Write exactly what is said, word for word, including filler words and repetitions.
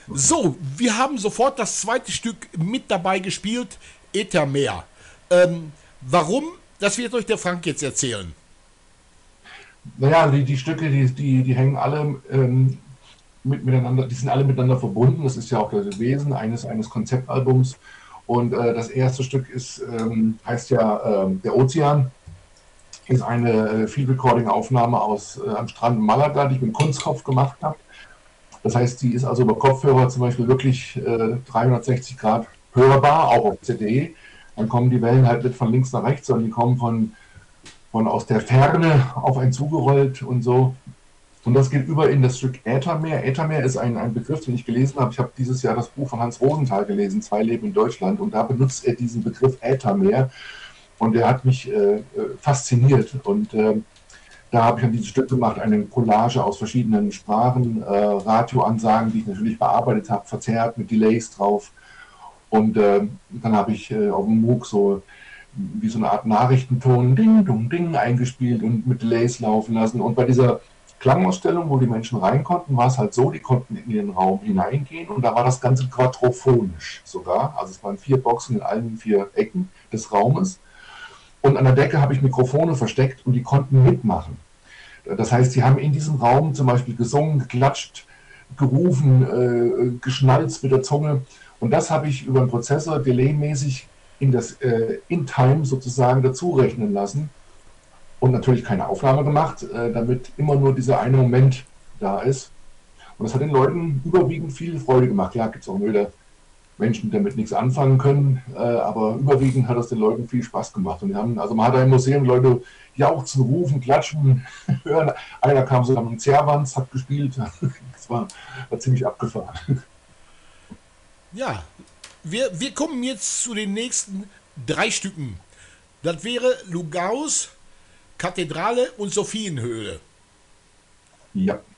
So, wir haben sofort das zweite Stück mit dabei gespielt, Äthermeer. Ähm, warum? Das wird euch der Frank jetzt erzählen. Naja, die, die Stücke, die, die, die hängen alle ähm, mit, miteinander, die sind alle miteinander verbunden. Das ist ja auch das Wesen eines, eines Konzeptalbums. Und äh, das erste Stück ist, ähm, heißt ja ähm, Der Ozean, ist eine äh, Field Recording Aufnahme aus äh, am Strand Malaga, die ich mit dem Kunstkopf gemacht habe. Das heißt, die ist also über Kopfhörer zum Beispiel wirklich äh, dreihundertsechzig Grad hörbar, auch auf C D. Dann kommen die Wellen halt nicht von links nach rechts, sondern die kommen von, von aus der Ferne auf einen zugerollt und so. Und das geht über in das Stück Äthermeer. Äthermeer ist ein, ein Begriff, den ich gelesen habe. Ich habe dieses Jahr das Buch von Hans Rosenthal gelesen, Zwei Leben in Deutschland. Und da benutzt er diesen Begriff Äthermeer. Und der hat mich äh, fasziniert. Und äh, da habe ich dann dieses Stück gemacht, eine Collage aus verschiedenen Sprachen, äh, Radioansagen, die ich natürlich bearbeitet habe, verzerrt mit Delays drauf. Und äh, dann habe ich äh, auf dem MOOC so wie so eine Art Nachrichtenton, Ding, Ding, Ding, eingespielt und mit Delays laufen lassen. Und bei dieser Klangausstellung, wo die Menschen rein konnten, war es halt so, die konnten in den Raum hineingehen und da war das Ganze quadrophonisch sogar. Also es waren vier Boxen in allen vier Ecken des Raumes. Und an der Decke habe ich Mikrofone versteckt und die konnten mitmachen. Das heißt, sie haben in diesem Raum zum Beispiel gesungen, geklatscht, gerufen, äh, geschnalzt mit der Zunge. Und das habe ich über einen Prozessor delaymäßig in das äh, In-Time sozusagen dazu rechnen lassen und natürlich keine Aufnahme gemacht, äh, damit immer nur dieser eine Moment da ist. Und das hat den Leuten überwiegend viel Freude gemacht. Ja, gibt es auch wieder Menschen, die damit nichts anfangen können, äh, aber überwiegend hat das den Leuten viel Spaß gemacht. Und die haben, also man hat da im Museum Leute jauchzen, rufen, klatschen, hören. Einer kam sogar mit einem Zerwanz, hat gespielt. Das war, war ziemlich abgefahren. Ja, wir, wir kommen jetzt zu den nächsten drei Stücken. Das wäre Lugaus, Kathedrale und Sophienhöhle. Ja.